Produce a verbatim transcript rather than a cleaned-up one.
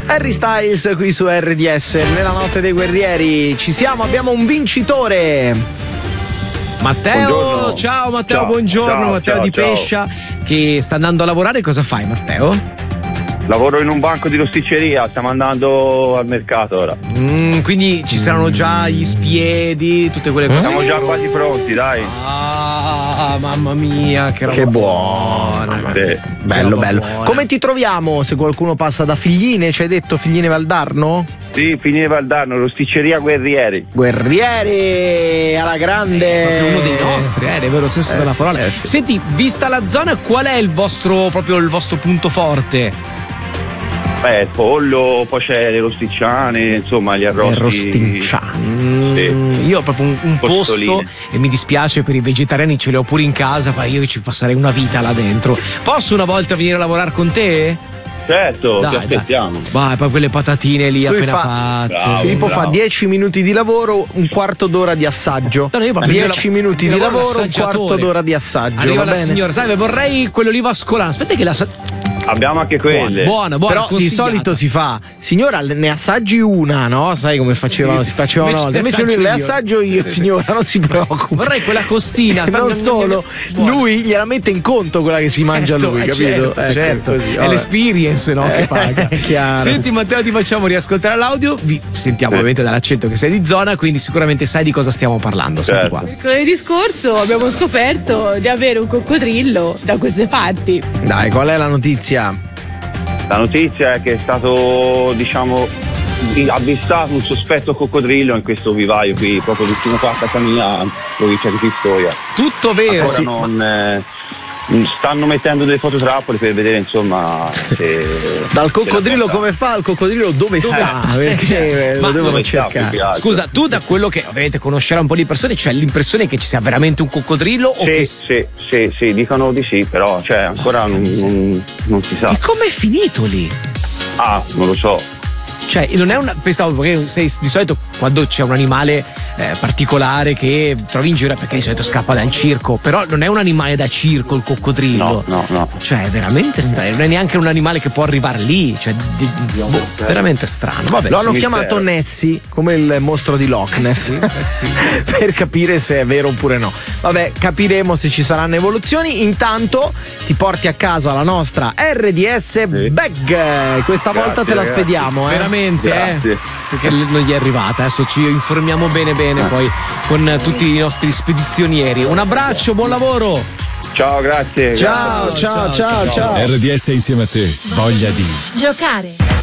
Harry Styles qui su R D S, nella notte dei guerrieri. Ci siamo, abbiamo un vincitore. Matteo, buongiorno. ciao Matteo, Ciao, buongiorno. ciao, Matteo ciao, di ciao. Pescia che sta andando a lavorare. Cosa fai, Matteo? Lavoro in un banco di rosticceria, stiamo andando al mercato ora. Mm, quindi ci saranno già gli spiedi, tutte quelle cose. Siamo già quasi pronti, dai. Ah, mamma mia, che roba Che buona. Sì. roba Bello, bello. buona. Come ti troviamo se qualcuno passa da Figline? Ci hai detto Figline Valdarno? Sì, Figline Valdarno, rosticceria Guerrieri. Guerrieri alla grande. È proprio uno dei nostri, eh, nel vero senso Eh della sì, parola. eh sì. Senti, vista la zona, qual è il vostro proprio il vostro punto forte? Beh, il pollo, poi c'è le rosticciane, insomma, gli arrosti. Le rostinciane. Mm, io ho proprio un, un posto Postoline. e mi dispiace per i vegetariani, ce li ho pure in casa, ma io ci passerei una vita là dentro. Posso una volta venire a lavorare con te? Certo, Dai, ti aspettiamo. Vai, poi quelle patatine lì Lui appena fa- fatte. Bravo. Filippo bravo. fa dieci minuti di lavoro, un quarto d'ora di assaggio. No, no, io proprio- dieci io minuti io di lavoro lavoro, un l'assaggiatore. quarto d'ora di assaggio. Arriva va la bene? signora, sai, vorrei quello lì vascolare. Aspetta che la sa- Abbiamo anche quelle. buona, buona, Però di consigliata. solito si fa, signora, ne assaggi una, no? Sai come facevano? Sì, si sì. faceva una Invece volta. ne Invece lui le assaggio assaggio io. io, Sì, sì. signora, non si preoccupi. Vorrei quella costina. Non solo, Buona. lui gliela mette in conto quella che si mangia Certo, lui, eh, capito? certo, Ecco, certo. così, È vabbè. l'experience, no, che Eh, paga. è chiaro. Senti Matteo, ti facciamo riascoltare l'audio. Vi sentiamo ovviamente dall'accento che sei di zona, quindi sicuramente sai di cosa stiamo parlando. Senti Certo. qua. Mercoledì scorso abbiamo scoperto di avere un coccodrillo da queste parti. Dai, qual è la notizia? La notizia è che è stato, diciamo, avvistato un sospetto coccodrillo in questo vivaio qui, proprio vicino qua a casa mia, provincia di Pistoia. Tutto vero. Ancora Sì. non, eh, stanno mettendo delle fototrappole per vedere, insomma, se Dal coccodrillo se la come fa? Il coccodrillo dove, sta? sta? Perché Ma lo devono dove sta, più cercare. che altro. Scusa, tu da quello che ovviamente conoscerai un po' di persone, c'è l'impressione che ci sia veramente un coccodrillo o Sì, che. sì, sì, sì, dicono di sì, però cioè, ancora non, non- non si sa. E com'è finito lì? Ah, non lo so. Cioè, non è una. Pensavo perché sei, di solito quando c'è un animale eh, particolare che trovi in giro è perché di solito scappa dal circo, però non è un animale da circo il coccodrillo. No, no, no. Cioè, è veramente strano, non è neanche un animale che può arrivare lì. Cioè, di- boh, veramente strano. Vabbè, Lo hanno sì, chiamato mistero. Nessie, come il mostro di Loch Ness, sì, eh sì. per capire se è vero oppure no. Vabbè, capiremo se ci saranno evoluzioni. Intanto ti porti a casa la nostra R D S Sì. bag. Questa Grazie, volta te la ragazzi. spediamo, eh. Veramente, Grazie. eh? Perché non gli è arrivata. Adesso ci informiamo bene bene poi con tutti i nostri spedizionieri. Un abbraccio, buon lavoro. Ciao, grazie. Ciao, grazie. ciao, ciao, ciao. R D S insieme a te, voglia di Giocare,